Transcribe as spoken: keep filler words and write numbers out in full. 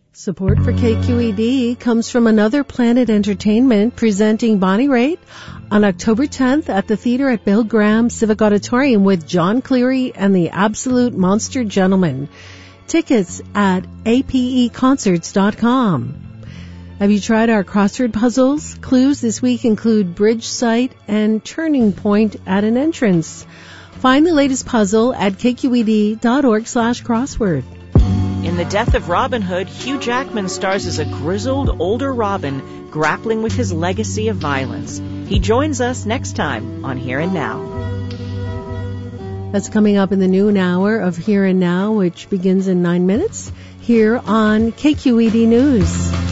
Support for K Q E D comes from Another Planet Entertainment presenting Bonnie Raitt on October tenth at the theater at Bill Graham Civic Auditorium with John Cleary and the Absolute Monster Gentlemen. Tickets at A P E concerts dot com. Have you tried our crossword puzzles? Clues this week include bridge site and turning point at an entrance. Find the latest puzzle at K Q E D dot org slash crossword. In The Death of Robin Hood, Hugh Jackman stars as a grizzled, older Robin grappling with his legacy of violence. He joins us next time on Here and Now. That's coming up in the noon hour of Here and Now, which begins in nine minutes, here on K Q E D News.